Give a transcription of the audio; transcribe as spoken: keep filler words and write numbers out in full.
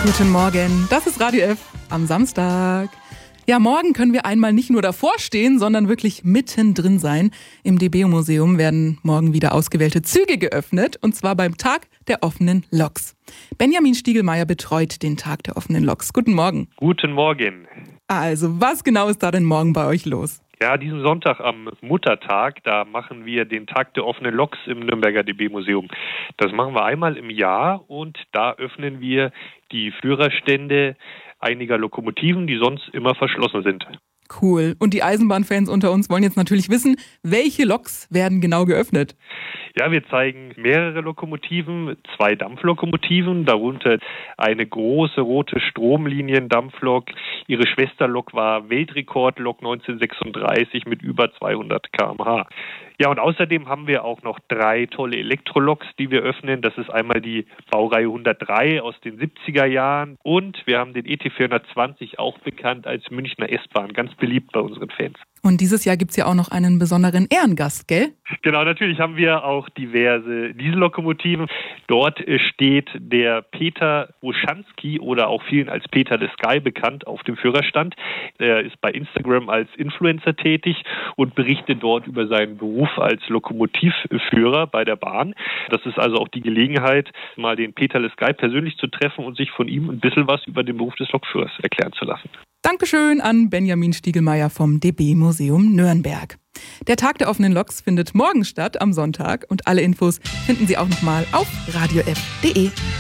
Guten Morgen, das ist Radio F am Samstag. Ja, morgen können wir einmal nicht nur davor stehen, sondern wirklich mittendrin sein. Im D B Museum werden morgen wieder ausgewählte Züge geöffnet, und zwar beim Tag der offenen Loks. Benjamin Stiegelmeier betreut den Tag der offenen Loks. Guten Morgen. Guten Morgen. Also, was genau ist da denn morgen bei euch los? Ja, diesen Sonntag am Muttertag, da machen wir den Tag der offenen Loks im Nürnberger D B Museum. Das machen wir einmal im Jahr, und da öffnen wir die Führerstände einiger Lokomotiven, die sonst immer verschlossen sind. Cool. Und die Eisenbahnfans unter uns wollen jetzt natürlich wissen, welche Loks werden genau geöffnet? Ja, wir zeigen mehrere Lokomotiven, zwei Dampflokomotiven, darunter eine große rote Stromlinien-Dampflok. Ihre Schwesterlok war Weltrekordlok neunzehnhundertsechsunddreißig mit über zweihundert Kilometer pro Stunde. Ja, und außerdem haben wir auch noch drei tolle Elektroloks, die wir öffnen. Das ist einmal die Baureihe hundertdrei aus den siebziger Jahren, und wir haben den E T vierhundertzwanzig, auch bekannt als Münchner S-Bahn, ganz beliebt bei unseren Fans. Und dieses Jahr gibt es ja auch noch einen besonderen Ehrengast, gell? Genau, natürlich haben wir auch diverse Diesellokomotiven. Dort steht der Peter Uschanski, oder auch vielen als Peter the Sky bekannt, auf dem Führerstand. Er ist bei Instagram als Influencer tätig und berichtet dort über seinen Beruf als Lokomotivführer bei der Bahn. Das ist also auch die Gelegenheit, mal den Peter the Sky persönlich zu treffen und sich von ihm ein bisschen was über den Beruf des Lokführers erklären zu lassen. Dankeschön an Benjamin Stiegelmeier vom D B Museum Nürnberg. Der Tag der offenen Loks findet morgen statt, am Sonntag, und alle Infos finden Sie auch nochmal auf radio f punkt de.